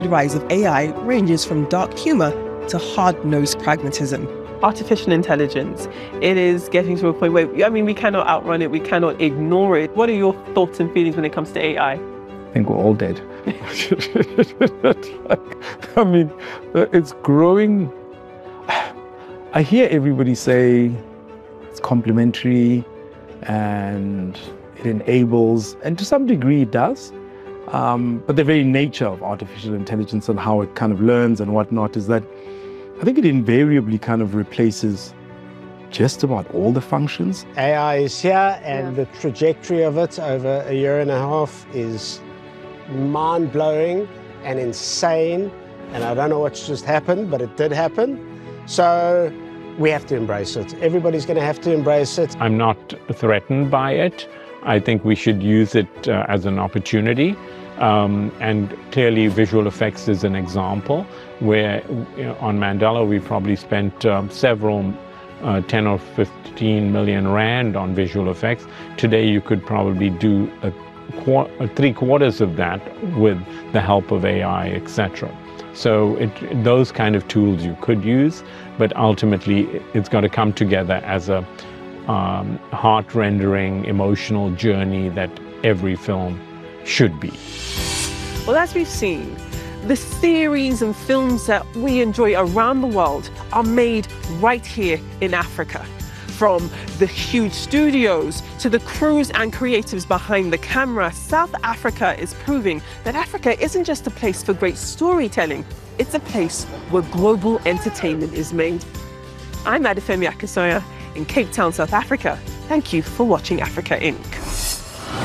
The rise of AI ranges from dark humor to hard-nosed pragmatism. Artificial intelligence, it is getting to a point where, we cannot outrun it, we cannot ignore it. What are your thoughts and feelings when it comes to AI? I think we're all dead. It's growing. I hear everybody say it's complementary and it enables, and to some degree it does. But the very nature of artificial intelligence and how it kind of learns and whatnot is that I think it invariably kind of replaces just about all the functions. AI is here, and the trajectory of it over a year and a half is mind-blowing and insane. And I don't know what's just happened, but it did happen. So we have to embrace it. Everybody's going to have to embrace it. I'm not threatened by it. I think we should use it as an opportunity. And clearly visual effects is an example where on Mandela we probably spent several 10 or 15 million rand on visual effects. Today you could probably do three-quarters of that with the help of AI, etc. So those kind of tools you could use, but ultimately it's got to come together as a heart-rendering, emotional journey that every film should be. Well, as we've seen, the series and films that we enjoy around the world are made right here in Africa. From the huge studios to the crews and creatives behind the camera, South Africa is proving that Africa isn't just a place for great storytelling, it's a place where global entertainment is made. I'm Adefemi Akosanya in Cape Town, South Africa. Thank you for watching Africa Inc.